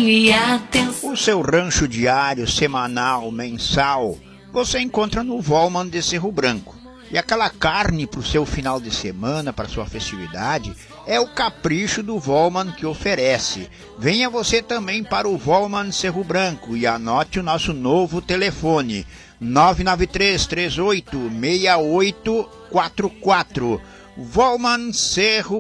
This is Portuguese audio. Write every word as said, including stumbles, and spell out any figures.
e atenção. O seu rancho diário, semanal, mensal, você encontra no Volman de Cerro Branco. E aquela carne para o seu final de semana, para sua festividade, é o capricho do Volman que oferece. Venha você também para o Volman Cerro Branco e anote o nosso novo telefone, nove nove três, três oito, seis oito quatro quatro. Volman Cerro